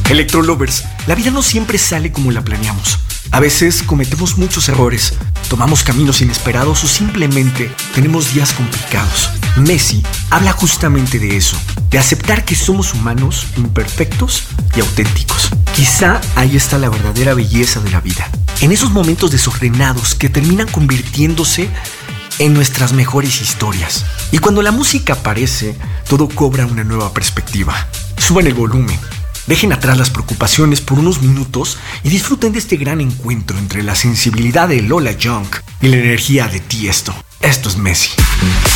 Electrolovers, la vida no siempre sale como la planeamos. A veces cometemos muchos errores, tomamos caminos inesperados o simplemente tenemos días complicados. Messi habla justamente de eso, de aceptar que somos humanos, imperfectos y auténticos. Quizá ahí está la verdadera belleza de la vida, en esos momentos desordenados que terminan convirtiéndose en nuestras mejores historias. Y cuando la música aparece, todo cobra una nueva perspectiva. Suban el volumen. Dejen atrás las preocupaciones por unos minutos y disfruten de este gran encuentro entre la sensibilidad de Lola Young y la energía de Tiesto. Esto es Messi.